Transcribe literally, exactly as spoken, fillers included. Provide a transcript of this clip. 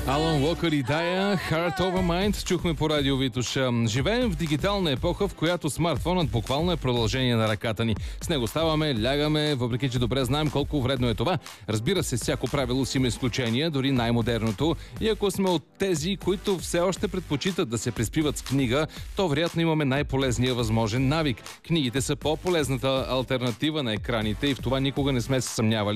Алан Уокър и Дая, Heart Over Mind, чухме по радио Витоша. Живеем в дигитална епоха, в която смартфонът буквално е продължение на ръката ни. С него ставаме, лягаме, въпреки че добре знаем колко вредно е това. Разбира се, всяко правило си има изключения, дори най-модерното. И ако сме от тези, които все още предпочитат да се приспиват с книга, то вероятно имаме най-полезния възможен навик. Книгите са по-полезната алтернатива на екраните и в това никога не сме се съмнявали.